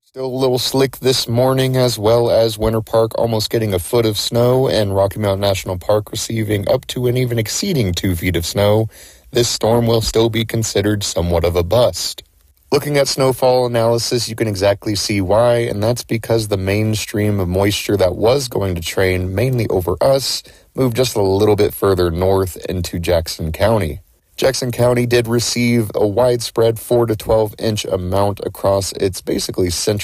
Still a little slick this morning, as well as Winter Park almost getting a foot of snow and Rocky Mountain National Park receiving up to and even exceeding 2 feet of snow. This storm will still be considered somewhat of a bust. Looking at snowfall analysis, you can exactly see why, and that's because the main stream of moisture that was going to train mainly over us moved just a little bit further north into Jackson County. Jackson County did receive a widespread 4 to 12 inch amount across its basically central